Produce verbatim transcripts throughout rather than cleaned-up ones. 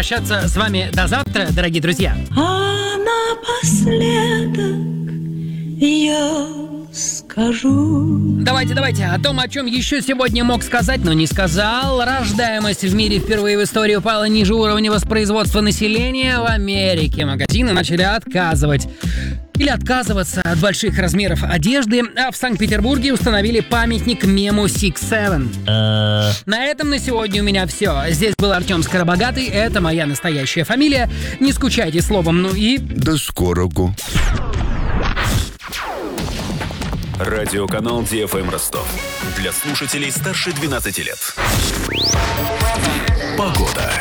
Прощаться с вами до завтра, дорогие друзья. А напоследок я скажу. Давайте, давайте, о том, о чем еще сегодня мог сказать, но не сказал. Рождаемость в мире впервые в истории упала ниже уровня воспроизводства населения. В Америке магазины начали отказывать или отказываться от больших размеров одежды, а в Санкт-Петербурге установили памятник мему Six Seven. На этом на сегодня у меня все. Здесь был Артем Скоробогатый, это моя настоящая фамилия. Не скучайте словом, ну и... До скорого. Радиоканал Ди Эф Эм Ростов. Для слушателей старше двенадцати лет. Погода.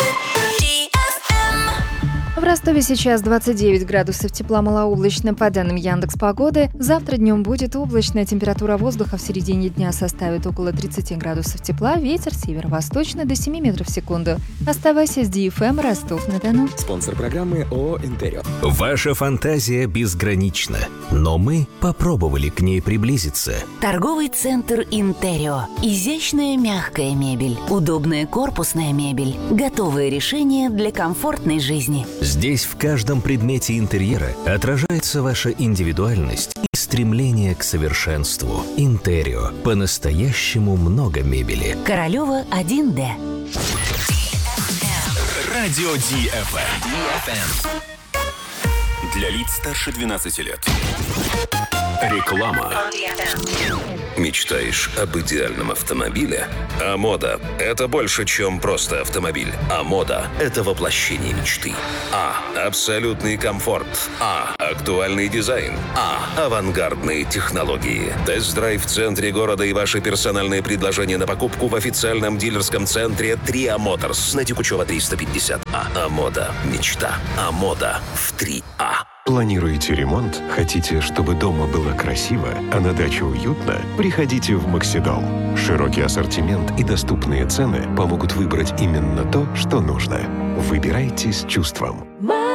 В Ростове сейчас двадцать девять градусов тепла, малооблачно. По данным Яндекс.Погоды, завтра днем будет облачно. Температура воздуха в середине дня составит около тридцать градусов тепла. Ветер северо-восточный до семи метров в секунду. Оставайся с Ди Эф Эм Ростов-на-Дону. Спонсор программы ООО «Интерио». Ваша фантазия безгранична, но мы попробовали к ней приблизиться. Торговый центр «Интерио». Изящная мягкая мебель, удобная корпусная мебель, готовые решения для комфортной жизни. Здесь в каждом предмете интерьера отражается ваша индивидуальность и стремление к совершенству. «Интерио». По-настоящему много мебели. Королева один Д. Радио Ди Эф Эм. Для лиц старше двенадцати лет. Реклама. Мечтаешь об идеальном автомобиле? А-мода – это больше, чем просто автомобиль. А-мода – это воплощение мечты. А. Абсолютный комфорт. А. Актуальный дизайн. А. Авангардные технологии. Тест-драйв в центре города и ваши персональные предложения на покупку в официальном дилерском центре Триа Моторс на Текучева триста пятьдесят. А. А-мода – мечта. А-мода в три А. Планируете ремонт? Хотите, чтобы дома было красиво, а на даче уютно? Приходите в Максидом. Широкий ассортимент и доступные цены помогут выбрать именно то, что нужно. Выбирайте с чувством.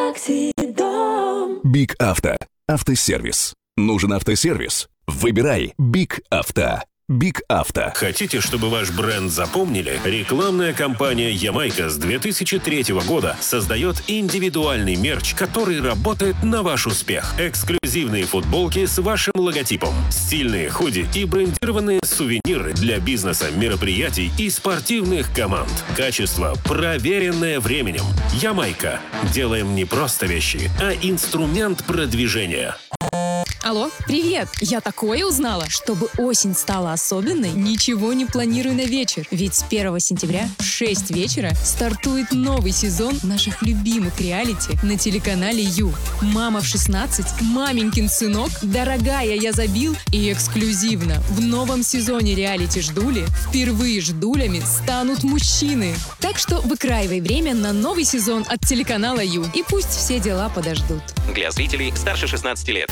Максидом. Биг Авто. Автосервис. Нужен автосервис? Выбирай Биг Авто. Биг Авто. Хотите, чтобы ваш бренд запомнили? Рекламная кампания «Ямайка» с две тысячи третьего года создает индивидуальный мерч, который работает на ваш успех. Эксклюзивные футболки с вашим логотипом, стильные худи и брендированные сувениры для бизнеса, мероприятий и спортивных команд. Качество, проверенное временем. «Ямайка». Делаем не просто вещи, а инструмент продвижения. Алло, привет! Я такое узнала. Чтобы осень стала особенной, ничего не планирую на вечер. Ведь с первого сентября в шесть вечера стартует новый сезон наших любимых реалити на телеканале Ю. «Мама в шестнадцать», «Маменькин сынок», «Дорогая, я забил» и эксклюзивно в новом сезоне реалити «Ждули» впервые ждулями станут мужчины. Так что выкраивай время на новый сезон от телеканала Ю. И пусть все дела подождут. Для зрителей старше шестнадцати лет.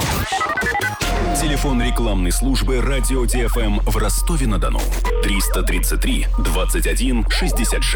Телефон рекламной службы «Радио Ди Эф Эм» в Ростове-на-Дону. триста тридцать три двадцать один шестьдесят шесть.